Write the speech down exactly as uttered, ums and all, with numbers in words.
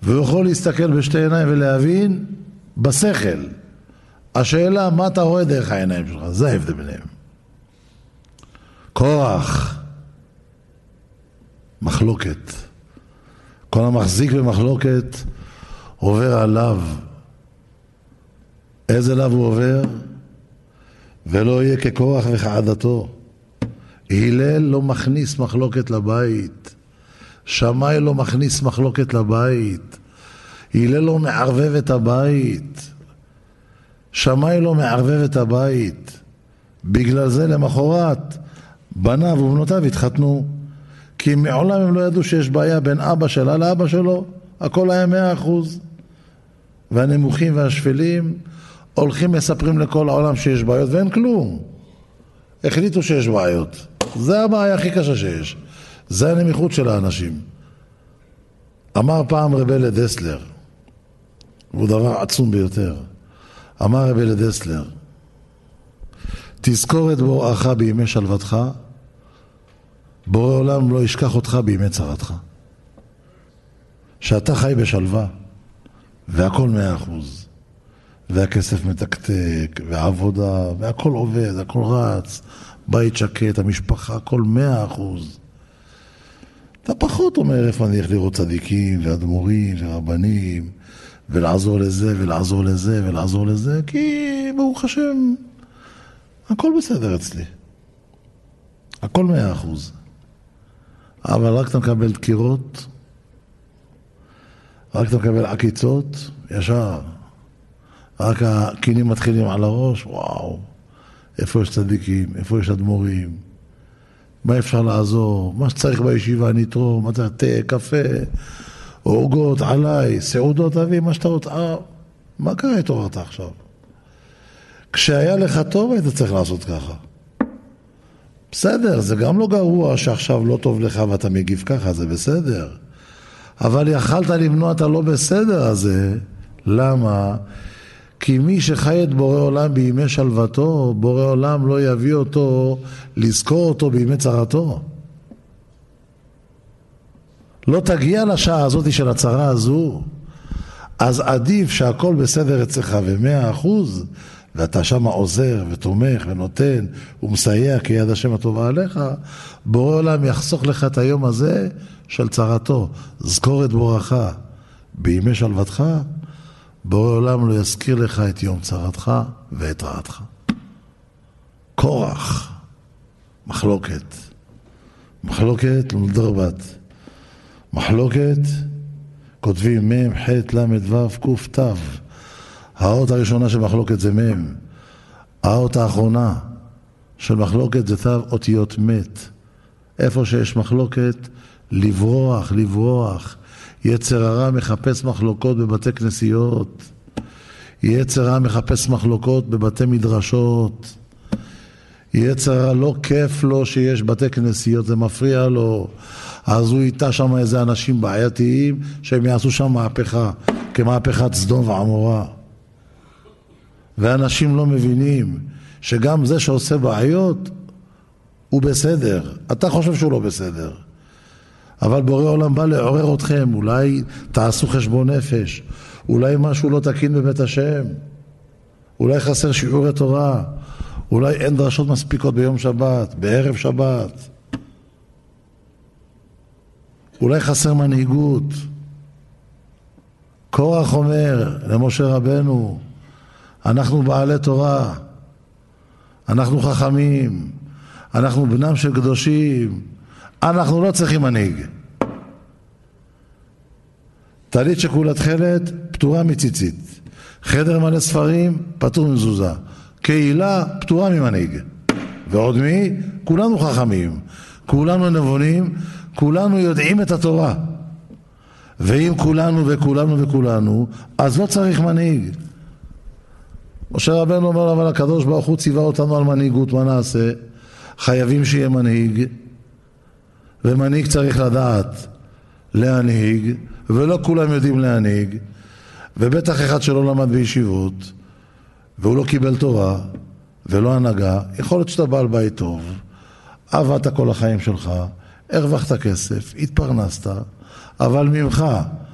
והוא יכול להסתכל בשתי עיניים ולהבין בשכל. השאלה, מה אתה רואה דרך העיניים שלך? זה ההבדל ביניהם. כוח, מחלוקת. כל המחזיק במחלוקת עובר עליו. איזה לאו הוא עובר? ולא יהיה ככוח וכעדתו. הלל לא מכניס מחלוקת לבית. שמאי לא מכניס מחלוקת לבית. הלל לא מערבב את הבית. שמאי לא מערבב את הבית. בגלל זה למחרת בניו ובנותיו התחתנו. כי מעולם הם לא ידעו שיש בעיה בין אבא שלה לאבא שלו. הכל היה מאה אחוז. והנמוכים והשפלים הולכים מספרים לכל העולם שיש בעיות ואין כלום. החליטו שיש בעיות. זה הבעיה הכי קשה שיש. זה הנמיכות של האנשים. אמר פעם רבי לדסלר, והוא דבר עצום ביותר. אמר רבי לדסלר, תזכור את בוראך בימי שלוותך, בורא עולם לא ישכח אותך בימי צרתך. שאתה חי בשלווה, והכל מאה אחוז. והכסף מתקתק, והעבודה, והכל עובד, הכל רץ, בית שקט, המשפחה, הכל מאה אחוז. אתה פחות אומר איפה אני איך לראות צדיקים, ואדמו"רים, ורבנים, ולעזור לזה, ולעזור לזה, ולעזור לזה, כי ברוך השם, הכל בסדר אצלי. הכל מאה אחוז. אבל רק אתה מקבל דקירות, רק אתה מקבל עקיצות, ישר. רק הקינים מתחילים על הראש, וואו, איפה יש צדיקים, איפה יש אדמו"רים, מה אפשר לעזור, מה שצריך בישיבה נתרום, מה צריך, תה, קפה, עוגות עליי, סעודות אבי, מה שאתה רוצה, מה קרה התעוררת עכשיו? כשהיה לך טוב היית צריך לעשות ככה. בסדר, זה גם לא גרוע שעכשיו לא טוב לך ואתה מגיב ככה, זה בסדר. אבל יכלת למנוע את הלא בסדר הזה, למה? כי מי שחי את בורא עולם בימי שלוותו, בורא עולם לא יביא אותו לזכור אותו בימי צרתו. לא תגיע לשעה הזאת של הצרה הזו, אז עדיף שהכל בסדר אצלך ומאה אחוז, ואתה שם עוזר ותומך ונותן ומסייע כי יד השם הטובה עליך, בורא עולם יחסוך לך את היום הזה של צרתו. זכור את בורך בימי שלוותך, בורא עולם לא יזכיר לך את יום צרתך ואת רעתך. כורח, מחלוקת. מחלוקת לא מדרבת. מחלוקת, כותבים מם, חט, למד, וו, קוף, תו. האות הראשונה של מחלוקת זה מם. האות האחרונה של מחלוקת זה תו, אותיות מת. איפה שיש מחלוקת, לברוח, לברוח. יצר הרע מחפש מחלוקות בבתי כנסיות. יצר הרע מחפש מחלוקות בבתי מדרשות. יצר הרע לא כיף לו שיש בתי כנסיות, זה מפריע לו. אז הוא איתה שם איזה אנשים בעייתיים שהם יעשו שם מהפכה, כמהפכת סדום ועמורה. ואנשים לא מבינים שגם זה שעושה בעיות הוא בסדר. אתה חושב שהוא לא בסדר. אבל בורא עולם בא לעורר אתכם, אולי תעשו חשבון נפש, אולי משהו לא תקין בבית השם, אולי חסר שיעורי תורה, אולי אין דרשות מספיקות ביום שבת, בערב שבת, אולי חסר מנהיגות. קורח אומר למשה רבנו, אנחנו בעלי תורה, אנחנו חכמים, אנחנו בנם של קדושים, אנחנו לא צריכים מנהיג. טלית שכולה תכלת, פטורה מציצית. חדר מלא ספרים, פטור מזוזה. קהילה, פטורה ממנהיג. ועוד מי? כולנו חכמים, כולנו נבונים, כולנו יודעים את התורה. ואם כולנו וכולנו וכולנו, אז לא צריך מנהיג. משה רבנו אומר, אבל הקדוש ברוך הוא ציווה אותנו על מנהיגות, מה נעשה? חייבים שיהיה מנהיג, ומנהיג צריך לדעת להנהיג, ולא כולם יודעים להנהיג, ובטח אחד שלא למד בישיבות, והוא לא קיבל תורה, ולא הנהגה, יכול להיות שאתה בעל בית טוב, עבדת כל החיים שלך, הרווחת כסף, התפרנסת, אבל ממך